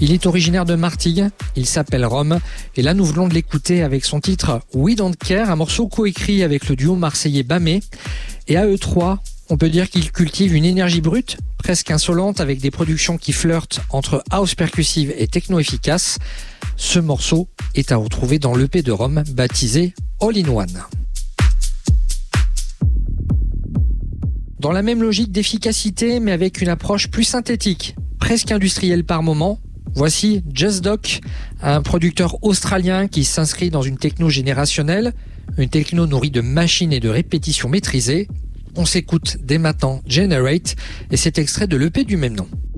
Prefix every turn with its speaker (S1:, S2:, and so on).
S1: Il est originaire de Martigues, il s'appelle Rome, et là nous venons de l'écouter avec son titre We Don't Care, un morceau coécrit avec le duo marseillais Bamé. Et à eux trois, on peut dire qu'ils cultivent une énergie brute, presque insolente, avec des productions qui flirtent entre house percussive et techno efficace. Ce morceau est à retrouver dans l'EP de Rome, baptisé All in One. Dans la même logique d'efficacité, mais avec une approche plus synthétique, presque industrielle par moment, voici Just Doc, un producteur australien qui s'inscrit dans une techno générationnelle, une techno nourrie de machines et de répétitions maîtrisées. On s'écoute dès maintenant Generate et cet extrait de l'EP du même nom.